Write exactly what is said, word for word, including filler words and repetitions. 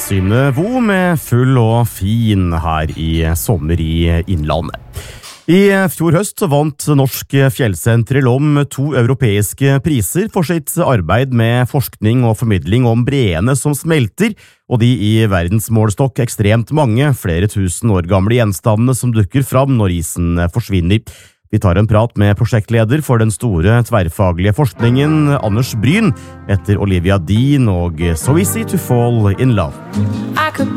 Syne Vo med Full og fin her i sommer i Innlandet. I fjor høst vant Norsk Fjellsenter i Lom to europeiske priser for sitt arbeid med forskning og formidling om breene som smelter, og de i verdensmålestokk ekstremt mange, flere tusen år gamle gjenstandene som dukker fram når isen forsvinner. Vi tar en prat med prosjektleder for den store tverrfaglige forskningen, Anders Bryn, etter Olivia Dean og So Easy to Fall in Love. I could